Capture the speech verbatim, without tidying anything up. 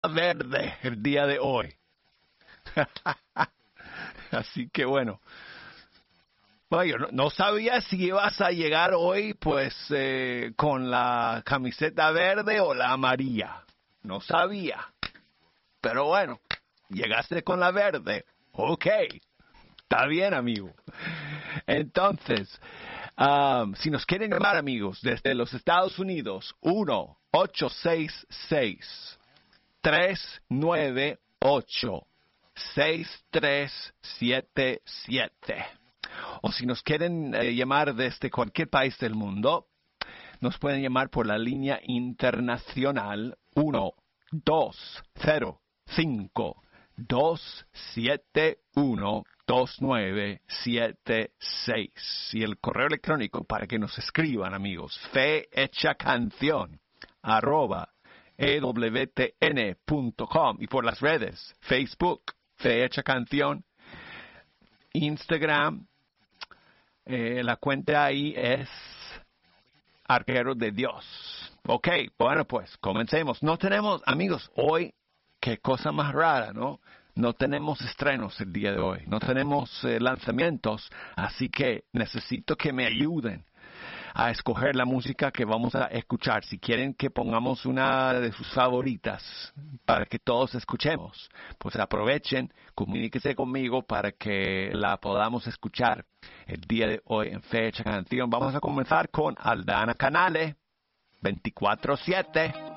verde el día de hoy. Así que bueno. Bueno, yo no, no sabía si ibas a llegar hoy pues eh, con la camiseta verde o la amarilla. No sabía. Pero bueno, llegaste con la verde. Ok. Está bien, amigo. Entonces, um, si nos quieren llamar, amigos, desde los Estados Unidos, uno ocho seis seis, tres nueve ocho, seis tres siete siete. O si nos quieren eh, llamar desde cualquier país del mundo, nos pueden llamar por la línea internacional uno dos cero cinco dos siete uno dos nueve siete seis. Y el correo electrónico para que nos escriban, amigos, fe hecha canción arroba e w t n punto com. Y por las redes, Facebook, Fe Hecha Canción, Instagram, eh, la cuenta ahí es Arquero de Dios. Ok, bueno pues, comencemos. No tenemos, amigos, hoy, qué cosa más rara, ¿no? No tenemos estrenos el día de hoy, no tenemos eh, lanzamientos, así que necesito que me ayuden a escoger la música que vamos a escuchar. Si quieren que pongamos una de sus favoritas para que todos escuchemos, pues aprovechen, comuníquese conmigo para que la podamos escuchar el día de hoy en Fecha Canción. Vamos a comenzar con Aldana Canale, veinticuatro siete.